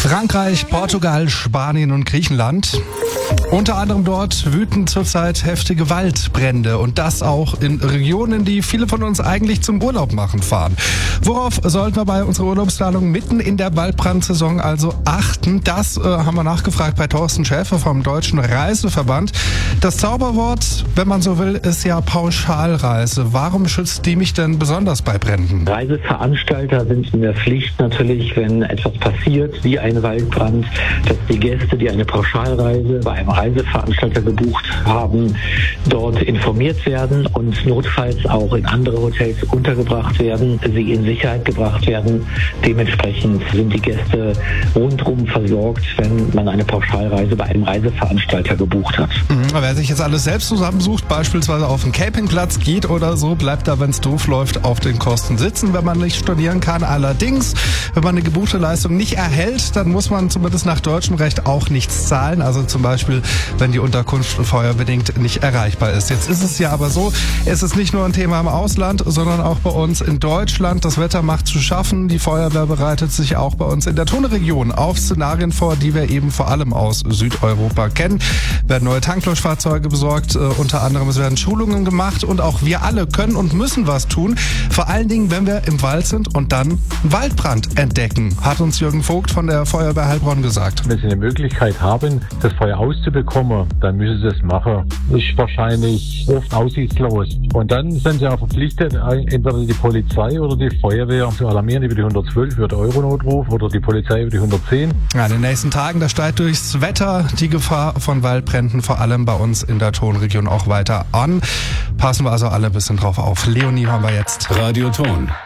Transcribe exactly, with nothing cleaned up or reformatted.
Frankreich, Portugal, Spanien und Griechenland. Unter anderem dort wüten zurzeit heftige Waldbrände und das auch in Regionen, die viele von uns eigentlich zum Urlaub machen fahren. Worauf sollten wir bei unserer Urlaubsplanung mitten in der Waldbrandsaison also achten? Das äh, haben wir nachgefragt bei Thorsten Schäfer vom Deutschen Reiseverband. Das Zauberwort, wenn man so will, ist ja Pauschalreise. Warum schützt die mich denn besonders bei Bränden? Reiseveranstalter sind in der Pflicht natürlich, wenn etwas passiert, wie ein Waldbrand, dass die Gäste, die eine Pauschalreise bei einem Reiseveranstalter gebucht haben, dort informiert werden und notfalls auch in andere Hotels untergebracht werden, sie in Sicherheit gebracht werden. Dementsprechend sind die Gäste rundum versorgt, wenn man eine Pauschalreise bei einem Reiseveranstalter gebucht hat. Mhm, wer sich jetzt alles selbst zusammensucht, beispielsweise auf den Campingplatz geht oder so, bleibt da, wenn es doof läuft, auf den Kosten sitzen, wenn man nicht stornieren kann. Allerdings, wenn man eine gebuchte Leistung nicht erhält, dann muss man zumindest nach deutschem Recht auch nichts zahlen. Also zum Beispiel, wenn die Unterkunft feuerbedingt nicht erreichbar ist. Jetzt ist es ja aber so, es ist nicht nur ein Thema im Ausland, sondern auch bei uns in Deutschland. Das Wetter macht zu schaffen. Die Feuerwehr bereitet sich auch bei uns in der Thuneregion auf Szenarien vor, die wir eben vor allem aus Südeuropa kennen. Werden neue Tanklöschfahrzeuge besorgt, äh, unter anderem es werden Schulungen gemacht und auch wir alle können und müssen was tun. Vor allen Dingen, wenn wir im Wald sind und dann einen Waldbrand entdecken, hat uns Jürgen Vogt von der Feuerwehr Heilbronn gesagt. Wenn Sie eine Möglichkeit haben, das Feuer auszubekommen, dann müssen Sie das machen. Das ist wahrscheinlich oft aussichtslos. Und dann sind Sie auch verpflichtet, entweder die Polizei oder die Feuerwehr zu alarmieren über die hundertzwölf, über den Euronotruf oder die Polizei über die hundertzehn. Ja, in den nächsten Tagen, da steigt durchs Wetter die Gefahr von Waldbränden, vor allem bei uns in der Tonregion auch weiter an. Passen wir also alle ein bisschen drauf auf. Leonie haben wir jetzt. Radio Ton.